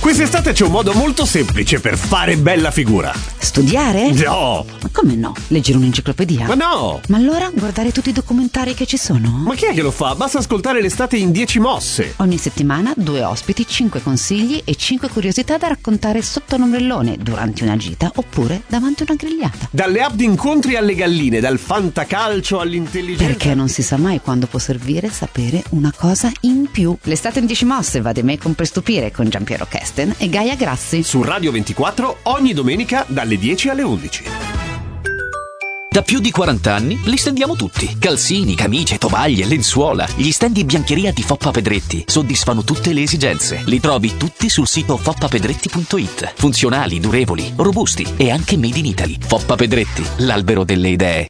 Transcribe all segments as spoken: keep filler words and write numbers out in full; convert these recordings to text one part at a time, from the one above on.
Quest'estate c'è un modo molto semplice per fare bella figura. Studiare? No! Ma come no? Leggere un'enciclopedia? Ma no! Ma allora guardare tutti i documentari che ci sono? Ma chi è che lo fa? Basta ascoltare l'estate in dieci mosse. Ogni settimana due ospiti, cinque consigli e cinque curiosità da raccontare sotto un ombrellone, durante una gita oppure davanti a una grigliata. Dalle app di incontri alle galline, dal fantacalcio all'intelligenza. Perché non si sa mai quando può servire sapere una cosa in più. L'estate in dieci mosse va di me con Per Stupire con Giampiero Kesten e Gaia Grassi. Su Radio ventiquattro ogni domenica dalle dieci alle undici. Da più di quaranta anni li stendiamo tutti. Calzini, camicie, tovaglie, lenzuola. Gli stand di biancheria di Foppa Pedretti soddisfano tutte le esigenze. Li trovi tutti sul sito foppa pedretti punto it. Funzionali, durevoli, robusti e anche made in Italy. Foppa Pedretti, l'albero delle idee.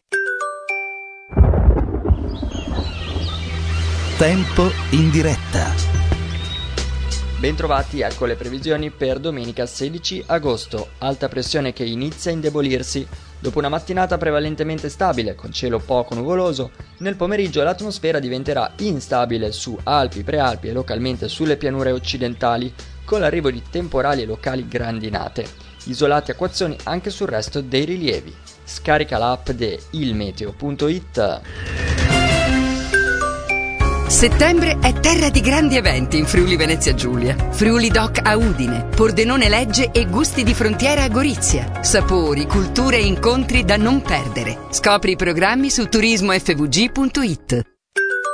Tempo in diretta. Bentrovati, ecco le previsioni per domenica sedici agosto. Alta pressione che inizia a indebolirsi. Dopo una mattinata prevalentemente stabile, con cielo poco nuvoloso, nel pomeriggio l'atmosfera diventerà instabile su Alpi, Prealpi e localmente sulle pianure occidentali, con l'arrivo di temporali e locali grandinate. Isolati acquazzoni anche sul resto dei rilievi. Scarica l'app di ilmeteo punto it. Settembre è terra di grandi eventi in Friuli Venezia Giulia. Friuli Doc a Udine, Pordenone Legge e Gusti di Frontiera a Gorizia. Sapori, culture e incontri da non perdere. Scopri i programmi su turismo effe vu gi punto it.